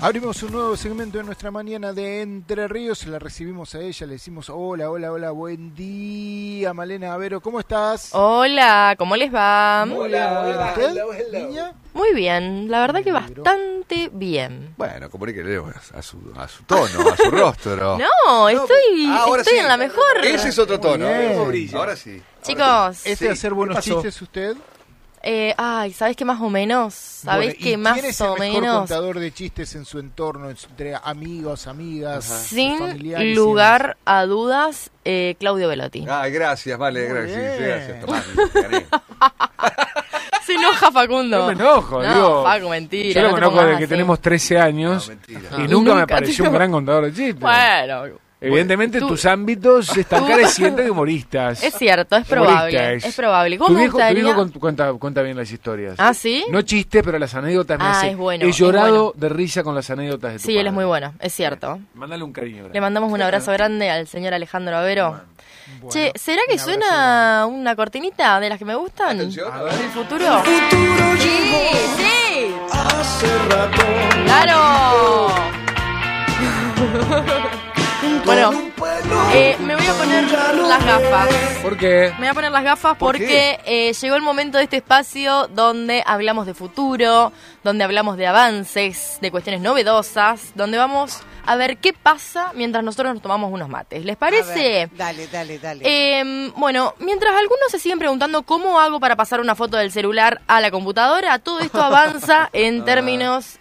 Abrimos un nuevo segmento de nuestra mañana de Entre Ríos. La recibimos a ella, le decimos hola, buen día, Malena Avero, ¿cómo estás? Hola, ¿cómo les va? Hola. ¿Usted, niña? Muy bien, la verdad que bastante bien. Bueno, comuníquele a su tono, a su rostro. No, estoy en la mejor. Ese es otro tono. Ahora sí. Chicos. ¿Este hacer buenos chistes usted? ¿Sabes qué más o menos? ¿Sabes qué más ¿quién es el o mejor menos? contador de chistes en su entorno, entre amigos, amigas, Sin familiares? lugar a dudas, Claudio Velotti. Gracias, vale, gracias. Tomás, Se enoja Facundo. No me enojo, no, digo. Facu, mentira. Yo lo no te conozco pongas desde que así. tenemos 13 años mentira. y nunca me nunca pareció te- un gran contador de chistes. Bueno, Evidentemente tú- tus ámbitos están careciendo de humoristas. es cierto, es probable. Humoristas. Es probable. Tu ¿Cómo me viejo gustaría? cuenta bien las historias. ¿Ah, sí? No chistes, pero las anécdotas me hace. Es bueno. He es llorado bueno. de risa con las anécdotas de tu Sí, él padre. es muy bueno, es cierto. Mándale un cariño. Le mandamos un abrazo grande al señor Alejandro Avero. Bueno, Che, ¿será que un abrazo suena una cortinita de las que me gustan? Atención. ¿El futuro? Sí. ¡Claro! Bueno, me voy a poner las gafas. ¿Por qué? Me voy a poner las gafas ¿Por porque llegó el momento de este espacio donde hablamos de futuro, donde hablamos de avances, de cuestiones novedosas, donde vamos a ver qué pasa mientras nosotros nos tomamos unos mates. ¿Les parece? Dale. Bueno, mientras algunos se siguen preguntando cómo hago para pasar una foto del celular a la computadora, todo esto avanza en términos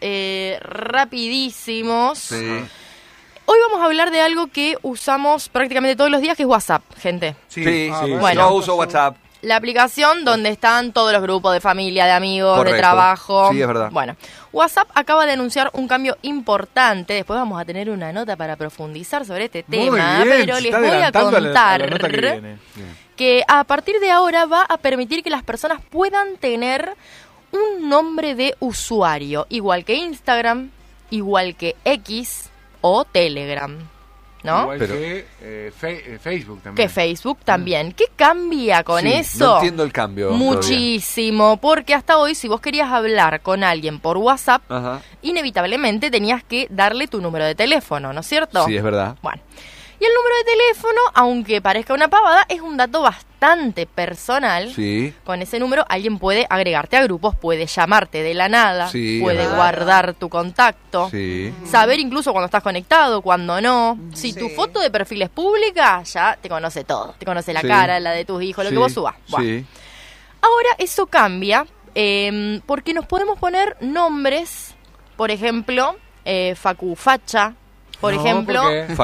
rapidísimos. Sí. Hoy vamos a hablar de algo que usamos prácticamente todos los días, que es WhatsApp, gente. Sí. Bueno. Yo uso WhatsApp. La aplicación donde están todos los grupos de familia, de amigos, Correcto. de trabajo. Sí, es verdad. Bueno, WhatsApp acaba de anunciar un cambio importante. Después vamos a tener una nota para profundizar sobre este Muy tema. bien, Pero se les está voy a adelantando contar a la nota que viene. que a partir de ahora va a permitir que las personas puedan tener un nombre de usuario, igual que Instagram, igual que X o Telegram, ¿no? Igual Pero- que Facebook también. Que Facebook también. ¿Qué cambia con Sí, eso? No entiendo el cambio. Muchísimo, porque hasta hoy si vos querías hablar con alguien por WhatsApp, todavía. Ajá. inevitablemente tenías que darle tu número de teléfono, ¿no es cierto? Sí, es verdad. Bueno, y el número de teléfono, aunque parezca una pavada, es un dato bastante personal. Sí. Con ese número alguien puede agregarte a grupos, puede llamarte de la nada, Sí, puede es verdad. guardar tu contacto, Sí. saber incluso cuando estás conectado, cuando no. Si Sí. tu foto de perfil es pública, ya te conoce todo. Te conoce la Sí. cara, la de tus hijos, lo Sí. que vos subas. Bueno, Sí. ahora eso cambia porque nos podemos poner nombres, por ejemplo, Facu Facha, por No, ejemplo, ¿por qué?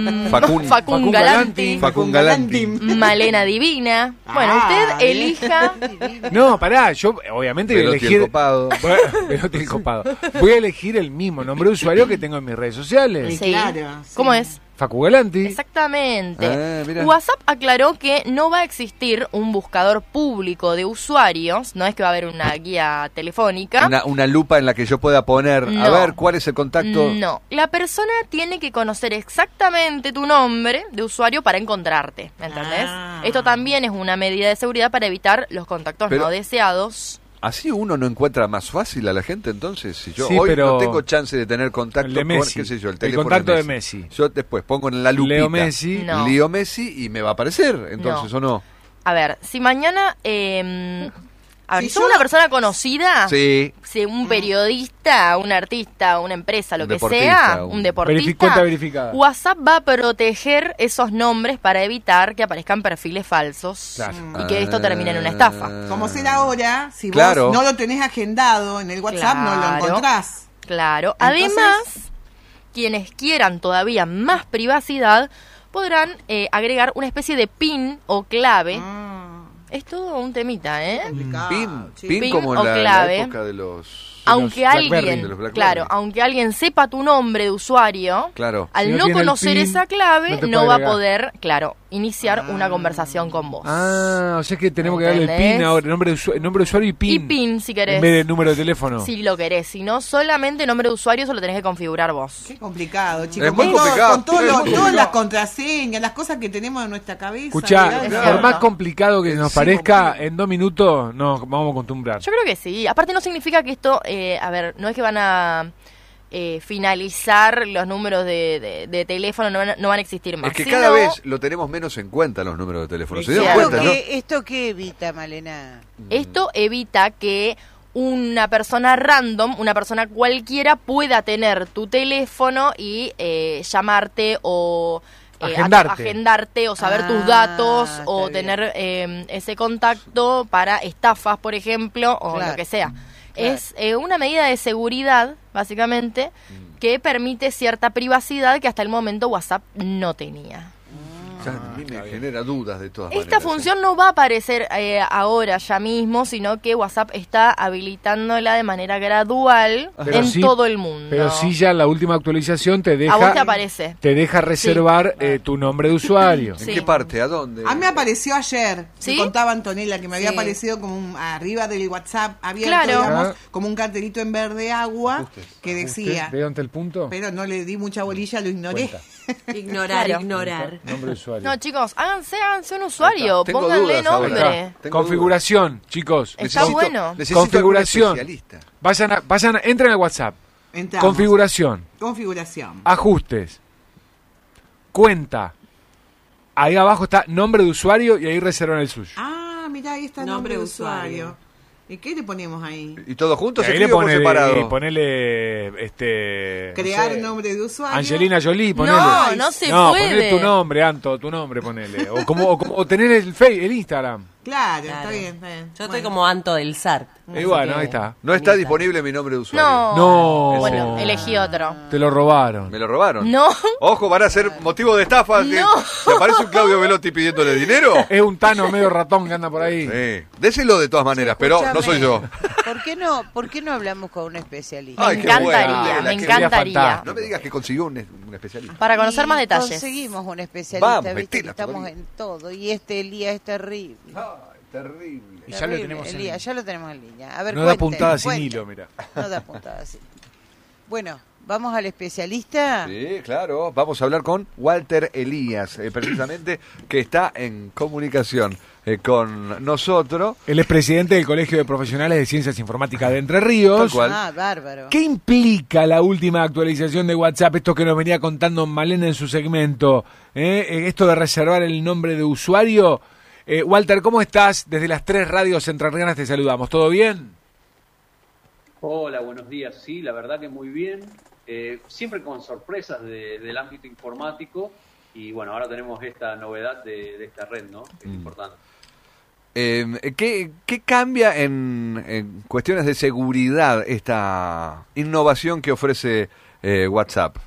Facun Galanti, Facun Galanti. Malena Divina. Bueno, Ah, usted bien. elija. No, pará, yo obviamente voy a Velotti el elegir... copado. Velotti el copado. Voy a elegir el mismo nombre de usuario que tengo en mis redes sociales. Sí. Claro, sí. ¿Cómo es? Facu Galanti. Exactamente. Mirá. WhatsApp aclaró que no va a existir un buscador público de usuarios, no es que va a haber una guía telefónica. Una lupa en la que yo pueda poner, a No. ver, cuál es el contacto. No, la persona tiene que conocer exactamente tu nombre de usuario para encontrarte, ¿me entendés? Ah. Esto también es una medida de seguridad para evitar los contactos Pero- no deseados. Así uno no encuentra más fácil a la gente, entonces. Si yo Sí, hoy pero no tengo chance de tener contacto el de con, Messi, qué sé yo, el el teléfono contacto de Messi. Yo después pongo en la lupita Leo Messi. No. Leo Messi y me va a aparecer, entonces, No. ¿o no? A ver, si mañana... a ver, Si si sos yo- una persona conocida, Sí. si un periodista, un artista, una empresa, lo Un que deportista, sea, un un deportista, Cuenta verificada. WhatsApp va a proteger esos nombres para evitar que aparezcan perfiles falsos Claro. y que esto termine en una estafa. Como ser ahora, si Claro. vos no lo tenés agendado en el WhatsApp, no lo Claro. encontrás. Claro. Entonces- Además, quienes quieran todavía más privacidad podrán agregar una especie de PIN o clave. Es todo un temita, ¿eh? Complicado, Pin, sí. pin Pin como en o la clave. época de los... Aunque Blackberry, alguien, de los Blackberry. claro, aunque alguien sepa tu nombre de usuario, Claro. al Si no no tiene el conocer PIN, esa clave, no te no puede va a agregar. poder, claro, iniciar una conversación con vos. Ah, o sea que tenemos que darle el ¿Entendés? PIN ahora, nombre de usuario y PIN. Y PIN, si querés. En vez del número de teléfono. Si lo querés, si no, solamente nombre de usuario, eso lo tenés que configurar vos. Qué complicado, chicos. Es muy Con todo- complicado, Con todo es lo- muy todas complicado. las contraseñas, las cosas que tenemos en nuestra cabeza. Escuchá, mirá, es por cierto. más complicado que nos Sí, parezca, porque- en 2 minutos nos vamos a acostumbrar. Yo creo que sí. Aparte no significa que esto, a ver, no es que van a finalizar los números de teléfono, no van a existir más. Es que Sino- cada vez lo tenemos menos en cuenta los números de teléfono. ¿Se dieron Claro. cuenta, no? ¿Esto qué evita, Malena? Esto evita que una persona random, una persona cualquiera, pueda tener tu teléfono y llamarte o agendarte o saber tus datos o está tener ese contacto para estafas, por ejemplo, o Claro. lo que sea. Claro. Es una medida de seguridad, básicamente, que permite cierta privacidad que hasta el momento WhatsApp no tenía. Ya a mí me genera dudas de todas maneras. Esta función no va a aparecer ahora ya mismo, sino que WhatsApp está habilitándola de manera gradual Pero en sí- todo el mundo. Pero sí ya en la última actualización te A vos te deja, aparece. te deja reservar tu nombre de usuario. ¿En Sí. qué parte? ¿A dónde? A mí me apareció ayer, ¿Sí? me contaba Antonella, que me había Sí. aparecido como arriba del WhatsApp abierto, Claro. digamos, Ah. como un cartelito en verde agua que decía, ¿Ve dónde el punto? pero no le di mucha bolilla, lo ignoré. Ignorar, Claro. ignorar. Nombre de usuario. No, chicos, háganse un usuario, Tengo pónganle dudas ahora. nombre. Tengo Configuración, chicos. Está bueno. Necesito Configuración. algún especialista. Entren al WhatsApp. Entramos. Configuración. Configuración. Ajustes. Cuenta. Ahí abajo está nombre de usuario y ahí reservan el suyo. Ah, mirá, ahí está el Nombre nombre de de usuario. usuario. ¿Y qué le ponemos ahí? ¿Y todos juntos Y se ahí le escribe por separado? ponele Crear no sé, nombre de usuario. Angelina Jolie, ponele. No, no se No, puede. ponele tu nombre, Anto, tu nombre, ponele. O tener el Instagram. Claro, Claro. está bien, está bien. Yo estoy Bueno. como Anto del SART. Y bueno, ahí está. No está Bonita. disponible mi nombre de usuario. No. No. Bueno, elegí otro. Te lo robaron. ¿Me lo robaron? No. Ojo, van a ser motivo de estafa. Que No. ¿Se aparece un Claudio Velotti pidiéndole dinero? Es un Tano medio ratón que anda por ahí. Sí. Déselo de todas maneras, pero no soy yo. ¿Por qué no hablamos con un especialista? Me Ay, qué encantaría, buena. me Sería encantaría. fantástico. No me digas que consiguió un especialista. Para conocer más detalles. Conseguimos un especialista, Vamos, viste que metela estamos todavía. en todo. Y este Elías es terrible. Terrible. Y ya lo Terrible, tenemos en Elías, línea. ya lo tenemos en línea. A ver, No da cuenten, puntada sin cuenten. hilo, mira. No da puntada sin hilo. Bueno, vamos al especialista. Sí, claro. Vamos a hablar con Walter Elías, precisamente, que está en comunicación con nosotros. Él es presidente del Colegio de Profesionales de Ciencias Informáticas de Entre Ríos. Tal cual. Ah, bárbaro. ¿Qué implica la última actualización de WhatsApp? Esto que nos venía contando Malena en su segmento. Esto de reservar el nombre de usuario. Walter, ¿cómo estás? Desde las 3 radios entrerrianas te saludamos. ¿Todo bien? Hola, buenos días. Sí, la verdad que muy bien. Siempre con sorpresas del ámbito informático. Y bueno, ahora tenemos esta novedad de esta red, ¿no? Que es importante. ¿Qué cambia en cuestiones de seguridad esta innovación que ofrece WhatsApp?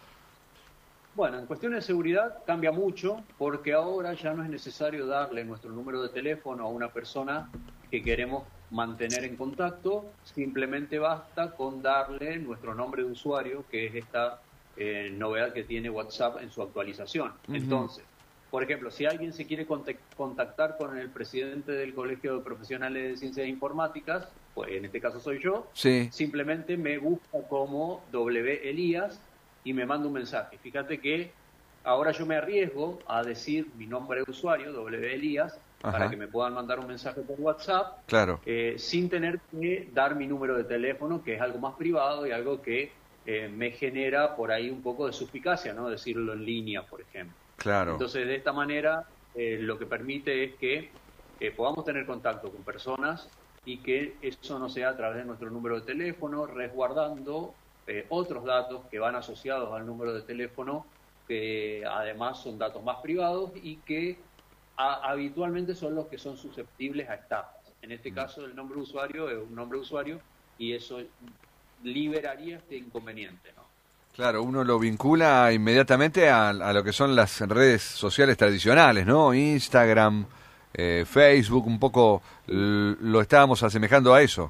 Bueno, en cuestiones de seguridad cambia mucho porque ahora ya no es necesario darle nuestro número de teléfono a una persona que queremos mantener en contacto. Simplemente basta con darle nuestro nombre de usuario, que es esta novedad que tiene WhatsApp en su actualización. Entonces, por ejemplo, si alguien se quiere contactar con el presidente del Colegio de Profesionales de Ciencias Informáticas, pues en este caso soy yo, Sí. simplemente me busca como W. Elías y me manda un mensaje. Fíjate que ahora yo me arriesgo a decir mi nombre de usuario, W. Elías, Ajá. para que me puedan mandar un mensaje por WhatsApp, Claro. sin tener que dar mi número de teléfono, que es algo más privado y algo que me genera por ahí un poco de suspicacia, ¿no? Decirlo en línea, por ejemplo. Claro. Entonces, de esta manera, lo que permite es que podamos tener contacto con personas y que eso no sea a través de nuestro número de teléfono, resguardando otros datos que van asociados al número de teléfono, que además son datos más privados y que habitualmente son los que son susceptibles a estafas. En este caso, el nombre de usuario es un nombre de usuario y eso liberaría este inconveniente, ¿no? Claro, uno lo vincula inmediatamente a lo que son las redes sociales tradicionales, ¿no? Instagram, Facebook, un poco lo estábamos asemejando a eso.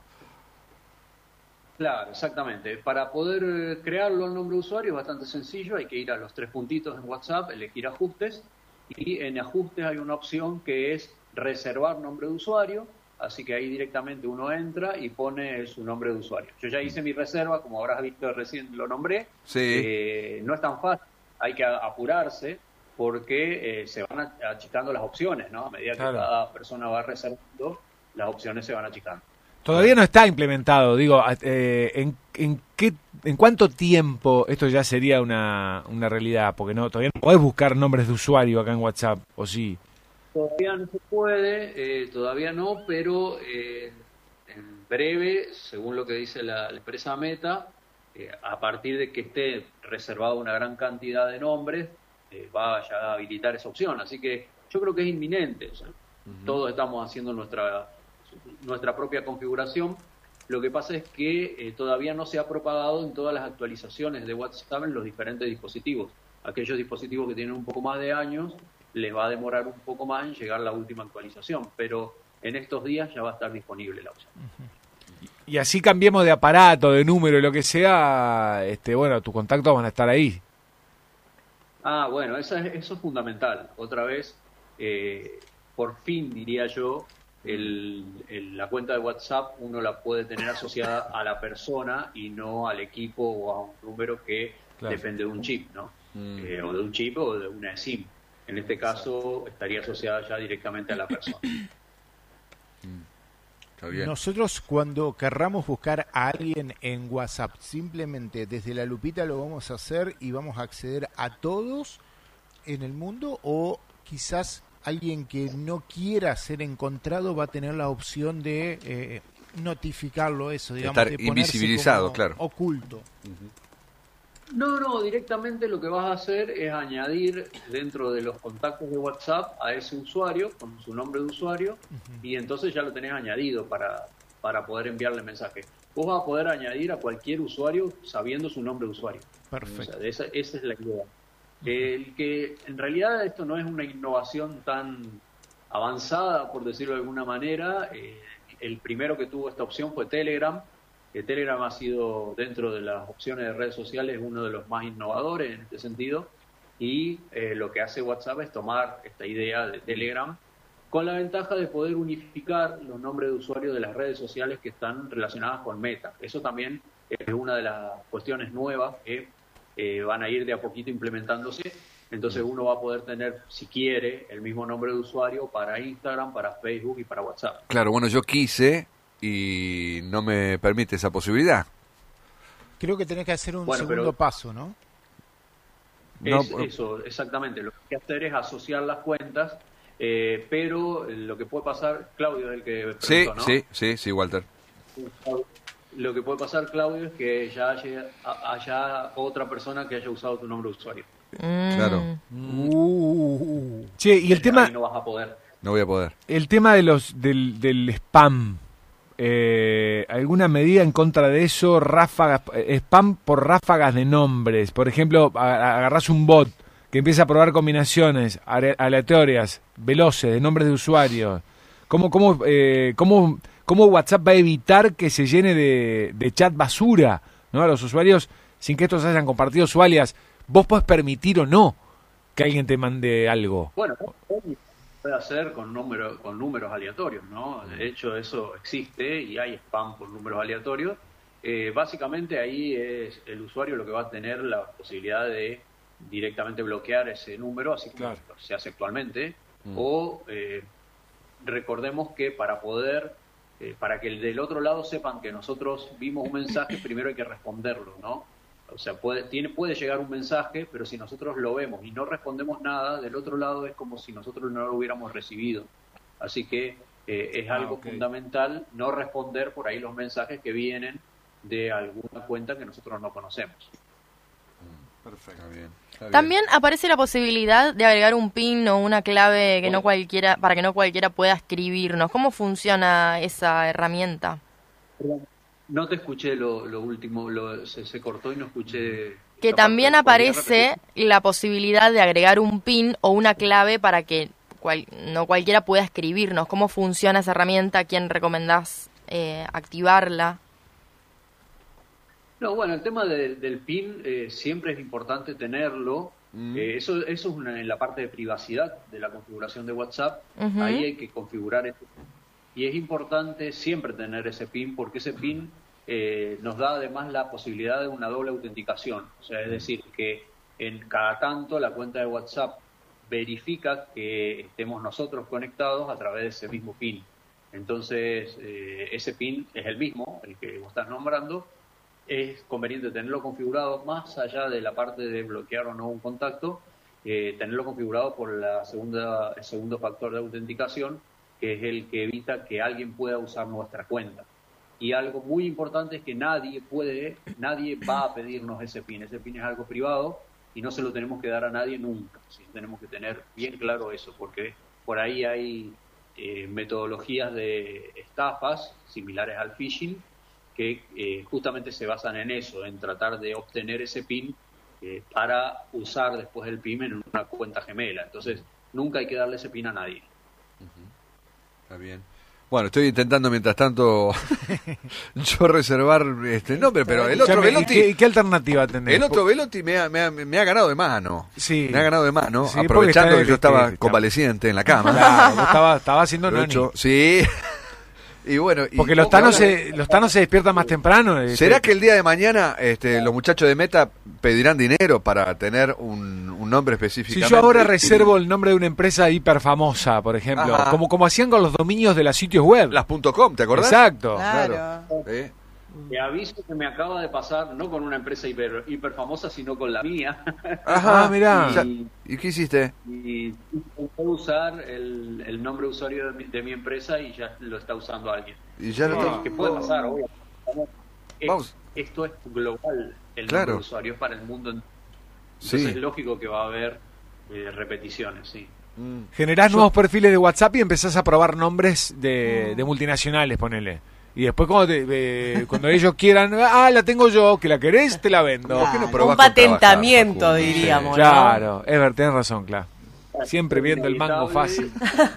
Claro, exactamente. Para poder crearlo el nombre de usuario es bastante sencillo, hay que ir a los 3 puntitos en WhatsApp, elegir ajustes, y en ajustes hay una opción que es reservar nombre de usuario, así que ahí directamente uno entra y pone su nombre de usuario. Yo ya hice mi reserva, como habrás visto recién lo nombré. Sí. No es tan fácil, hay que apurarse porque se van achicando las opciones, ¿no? A medida que Claro. cada persona va reservando, las opciones se van achicando. Todavía no está implementado. Digo, ¿en qué ¿En cuánto tiempo esto ya sería una realidad? Porque todavía no podés buscar nombres de usuario acá en WhatsApp, ¿o sí? Todavía no se puede, todavía no, pero en breve, según lo que dice la empresa Meta, a partir de que esté reservado una gran cantidad de nombres, va ya a habilitar esa opción. Así que yo creo que es inminente. O sea, todos estamos haciendo nuestra propia configuración. Lo que pasa es que todavía no se ha propagado en todas las actualizaciones de WhatsApp en los diferentes dispositivos. Aquellos dispositivos que tienen un poco más de años, les va a demorar un poco más en llegar la última actualización, pero en estos días ya va a estar disponible la opción. Y así cambiemos de aparato, de número, lo que sea, bueno, tus contactos van a estar ahí. Ah, bueno, eso es fundamental. Otra vez, por fin, diría yo, la cuenta de WhatsApp uno la puede tener asociada a la persona y no al equipo o a un número que depende de un chip, ¿no? O de un chip o de una SIM. En este caso estaría asociada ya directamente a la persona. Está bien. Nosotros cuando querramos buscar a alguien en WhatsApp, simplemente desde la lupita lo vamos a hacer y vamos a acceder a todos en el mundo, o quizás alguien que no quiera ser encontrado va a tener la opción de notificarlo, eso, digamos, estar de ponerse invisibilizado, como claro. oculto. No, directamente lo que vas a hacer es añadir dentro de los contactos de WhatsApp a ese usuario con su nombre de usuario y entonces ya lo tenés añadido para poder enviarle mensaje. Vos vas a poder añadir a cualquier usuario sabiendo su nombre de usuario. Perfecto. O sea, esa es la idea. Que en realidad esto no es una innovación tan avanzada, por decirlo de alguna manera. El primero que tuvo esta opción fue Telegram. Telegram ha sido, dentro de las opciones de redes sociales, uno de los más innovadores en este sentido, y lo que hace WhatsApp es tomar esta idea de Telegram con la ventaja de poder unificar los nombres de usuarios de las redes sociales que están relacionadas con Meta. Eso también es una de las cuestiones nuevas que van a ir de a poquito implementándose. Entonces uno va a poder tener, si quiere, el mismo nombre de usuario para Instagram, para Facebook y para WhatsApp. Claro, bueno, yo quise y no me permite esa posibilidad. Creo que tenés que hacer un segundo paso, ¿no? Eso, exactamente. Lo que hay que hacer es asociar las cuentas, pero lo que puede pasar, Claudio es el que preguntó, ¿no? Sí, Walter. Lo que puede pasar, Claudio, es que ya haya otra persona que haya usado tu nombre de usuario. Claro. Che, y el tema... Ahí no vas a poder. No voy a poder. El tema de del spam. ¿Alguna medida en contra de eso? Ráfagas, spam por ráfagas de nombres. Por ejemplo, agarrás un bot que empieza a probar combinaciones aleatorias, veloces, de nombres de usuarios. ¿Cómo WhatsApp va a evitar que se llene de chat basura, ¿no?, a los usuarios sin que estos hayan compartido su alias? ¿Vos podés permitir o no que alguien te mande algo? Bueno, puede hacer con números aleatorios, ¿no? De hecho, eso existe y hay spam por números aleatorios. Básicamente ahí es el usuario lo que va a tener la posibilidad de directamente bloquear ese número, así como se hace actualmente. O recordemos que para que el del otro lado sepan que nosotros vimos un mensaje, primero hay que responderlo, ¿no? O sea, puede llegar un mensaje, pero si nosotros lo vemos y no respondemos nada, del otro lado es como si nosotros no lo hubiéramos recibido. Así que es algo fundamental no responder por ahí los mensajes que vienen de alguna cuenta que nosotros no conocemos. Perfecto. También aparece la posibilidad de agregar un PIN o una clave que para que no cualquiera pueda escribirnos. ¿Cómo funciona esa herramienta? No te escuché lo último, se cortó y no escuché. Que también aparece la posibilidad de agregar un PIN o una clave para que no cualquiera pueda escribirnos. ¿Cómo funciona esa herramienta? ¿A quién recomendás activarla? No, bueno, el tema del PIN siempre es importante tenerlo. Eso es en la parte de privacidad de la configuración de WhatsApp. Ahí hay que configurar esto. Y es importante siempre tener ese PIN, porque ese PIN nos da además la posibilidad de una doble autenticación. O sea, es decir, que en cada tanto la cuenta de WhatsApp verifica que estemos nosotros conectados a través de ese mismo PIN. Entonces, ese PIN es el mismo, el que vos estás nombrando, es conveniente tenerlo configurado más allá de la parte de bloquear o no un contacto, tenerlo configurado por el segundo factor de autenticación, que es el que evita que alguien pueda usar nuestra cuenta. Y algo muy importante es que nadie va a pedirnos ese PIN. Ese PIN es algo privado y no se lo tenemos que dar a nadie nunca. ¿Sí? Tenemos que tener bien claro eso, porque por ahí hay metodologías de estafas similares al phishing que justamente se basan en eso, en tratar de obtener ese PIN para usar después el PIN en una cuenta gemela. Entonces, nunca hay que darle ese PIN a nadie. Está bien. Bueno, estoy intentando mientras tanto yo reservar este nombre, pero el otro Velotti... ¿Qué alternativa tenés? El otro Velotti me ha ganado de mano. Sí. Me ha ganado de mano, Sí, aprovechando que yo estaba está- convaleciente en la cama. Claro, estaba haciendo noni. Aprovecho- Sí. Y bueno... Porque los tanos se despiertan más temprano. ¿Será que el día de mañana los muchachos de Meta pedirán dinero para tener un nombre Si específicamente? yo ahora reservo el nombre de una empresa hiper famosa, por ejemplo, Ajá. como hacían con los dominios de los sitios web. Las .com, ¿te acordás? Exacto. Claro. ¿Eh? Te aviso que me acaba de pasar, no con una empresa hiper famosa, sino con la mía. Ajá, mirá. ¿Y qué hiciste? Y puedo usar el nombre de usuario de mi empresa y ya lo está usando alguien. Y ya lo Que puede pasar, obviamente. Vamos. Esto es global, el Claro. nombre de usuario es para el mundo entero. Sí. Entonces es lógico que va a haber repeticiones, sí. Generás nuevos perfiles de WhatsApp y empezás a probar nombres de multinacionales, ponele. Y después cuando ellos quieran, la tengo yo, que la querés, te la vendo. ¿Por qué no Un probás con patentamiento, trabajar, Facu? diríamos. ¿no? Claro, Ever, tenés razón, claro. Siempre viendo el mango fácil.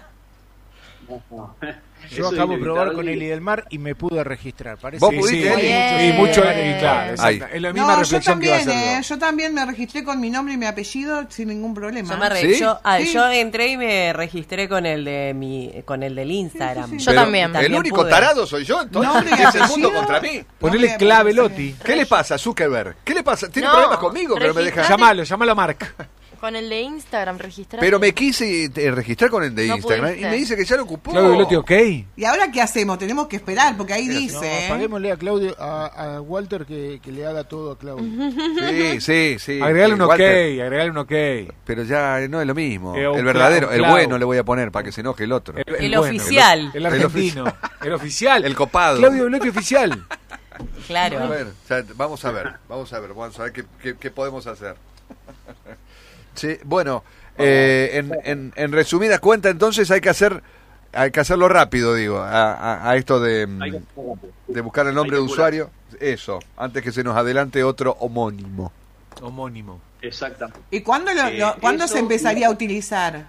Yo acabo de probar con Eli del Mar y me pude registrar. Parece ¿Vos que pudiste, sí. Eli? Y mucho, y claro, Ahí. exacto. Es la misma No, yo reflexión que iba a también, hacer yo. yo también me registré con mi nombre y mi apellido sin ningún problema. ¿Sí? Sí. Yo entré y me registré con el del Instagram. Sí, sí, Yo Pero también. El También único pude. tarado soy yo, entonces. Nombre y ¿Qué es el apellido? mundo contra mí? Ponele No, clave, pero- Loti. ¿Qué le pasa a Zuckerberg? ¿Qué le pasa? ¿Tiene No, problemas conmigo que no me deja? registrate. Llámalo a Mark. Con el de Instagram, registrate. Pero me quise registrar con el de No Instagram pudiste. y me dice que ya lo ocupó. Claudio Velotti, ok. ¿Y ahora qué hacemos? Tenemos que esperar, porque ahí No, dice... paguémosle a Claudio, a Walter que le haga todo a Claudio. Sí. Agregale un ok, Walter, agregale un ok. pero ya no es lo mismo. Un El verdadero, el clavo. bueno le voy a poner para que se enoje el otro. El bueno, oficial. El argentino. El oficial. El copado. Claudio Velotti oficial. Claro. A ver, vamos a ver qué podemos hacer. Sí, bueno, en resumidas cuentas, entonces hay que hacerlo rápido, digo, a esto Hay que hacerlo. de buscar el nombre Hay de que usuario, eso, antes que se nos adelante otro homónimo. Homónimo. Exactamente. ¿Y cuándo, ¿cuándo eso- se empezaría a utilizar?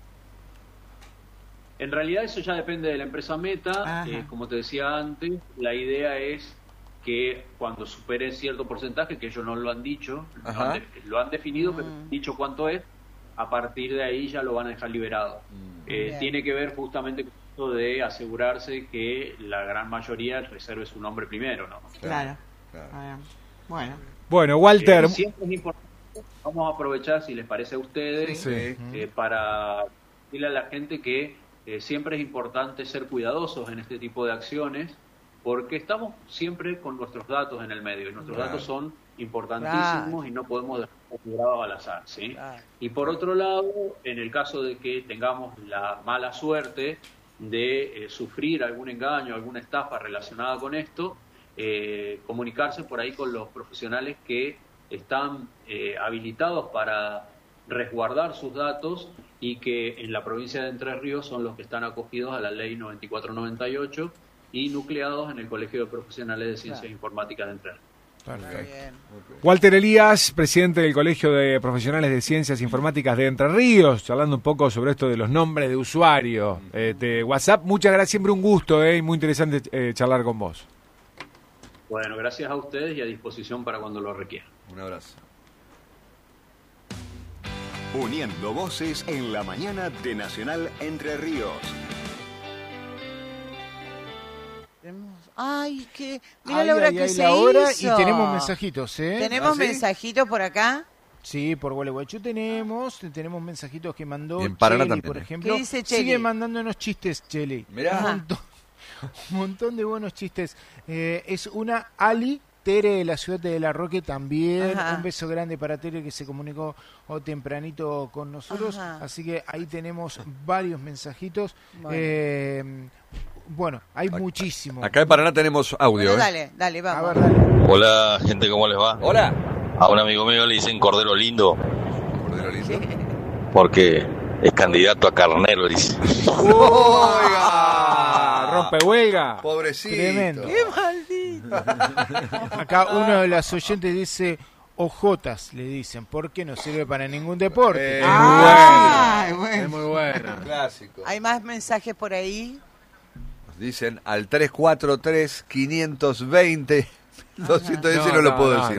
En realidad eso ya depende de la empresa Meta. Ajá. Como te decía antes, la idea es que cuando supere cierto porcentaje, que ellos no lo han dicho, Ajá. lo han definido, pero no han dicho cuánto es, a partir de ahí ya lo van a dejar liberado. Bien. Tiene que ver justamente con esto de asegurarse que la gran mayoría reserve su nombre primero, ¿no? Claro. Claro. Ah, bueno. Bueno, Walter. Siempre es importante. Vamos a aprovechar, si les parece a ustedes, Sí. para decirle a la gente que siempre es importante ser cuidadosos en este tipo de acciones, porque estamos siempre con nuestros datos en el medio y nuestros Claro. datos son importantísimos Claro. y no podemos dejarlos tirados al azar, ¿sí? Claro. Y por otro lado, en el caso de que tengamos la mala suerte de sufrir algún engaño, alguna estafa relacionada con esto, comunicarse por ahí con los profesionales que están habilitados para resguardar sus datos y que en la provincia de Entre Ríos son los que están acogidos a la ley 9498 y nucleados en el Colegio de Profesionales de Ciencias Informáticas de Entre Ríos. Bien. Walter Elías, presidente del Colegio de Profesionales de Ciencias Informáticas de Entre Ríos, charlando un poco sobre esto de los nombres de usuario de WhatsApp. Muchas gracias, siempre un gusto y muy interesante charlar con vos. Bueno, gracias a ustedes y a disposición para cuando lo requieran. Un abrazo. Uniendo voces en la mañana de Nacional Entre Ríos. Ay, que mira Ay, la hora ay, que ay, se la hora, hizo. y tenemos mensajitos, ¿eh? ¿Tenemos ¿Ah, sí? mensajitos por acá? Sí, por Gualeguaychú tenemos mensajitos que mandó Y en Paraná Cheli, también, por ¿eh? ejemplo. ¿Qué dice Cheli? Sigue mandándonos chistes, Cheli. Mirá. Un montón de buenos chistes. Es una Ali Tere de la ciudad de La Roque también. Ajá. Un beso grande para Tere que se comunicó tempranito con nosotros. Ajá. Así que ahí tenemos varios mensajitos. Bueno. Bueno, hay muchísimo. Acá en Paraná tenemos audio. Bueno, dale, A vamos. ver, dale. Hola, gente, ¿cómo les va? Hola. A un amigo mío le dicen Cordero Lindo Cordero lindo. porque es candidato a carnero, dice. ¡Oiga! Rompehuelga. Pobrecito. Tremendo. ¡Qué maldito! Acá uno de las oyentes dice ojotas, le dicen, porque no sirve para ningún deporte. Ay, bueno. Es muy buena. Clásico. Hay más mensajes por ahí. Nos dicen al 343-520. 210 no, lo puedo decir.